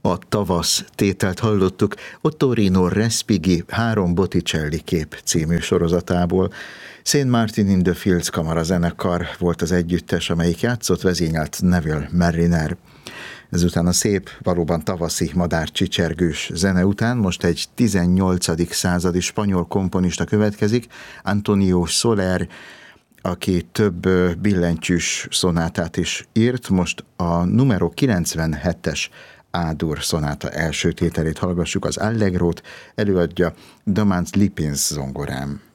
A tavasz tételt hallottuk Ottorino Respighi 3 Botticelli kép című sorozatából. St. Martin in the Fields kamarazenekar volt az együttes, amelyik játszott, vezényelt Neville Marriner. Ezután a szép, valóban tavaszi madárcsicsergős zene után most egy 18. századi spanyol komponista következik, Antonio Soler, aki több billentyűs szonátát is írt. Most a numero 97-es A-dur szonáta első tételét hallgassuk, az Allegrót előadja Damans Lipins zongorán.